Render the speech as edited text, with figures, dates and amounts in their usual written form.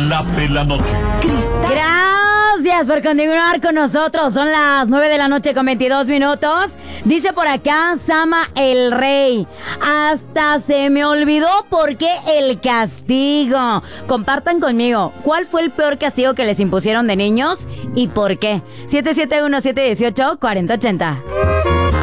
late la noche. Gracias por continuar con nosotros. Son las 9:22 p.m. Dice por acá Sama el Rey. Hasta se me olvidó por qué el castigo. Compartan conmigo. ¿Cuál fue el peor castigo que les impusieron de niños y por qué? 771-718-4080.